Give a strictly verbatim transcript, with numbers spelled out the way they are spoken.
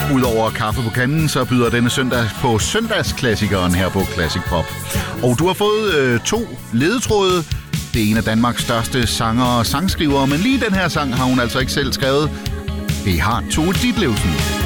Udover kaffe på kanden, så byder denne søndag på søndagsklassikeren her på Classic Pop. Og du har fået øh, to ledetråde. Det er en af Danmarks største sanger og sangskrivere, men lige den her sang har hun altså ikke selv skrevet. Det har Tove Ditlevsen.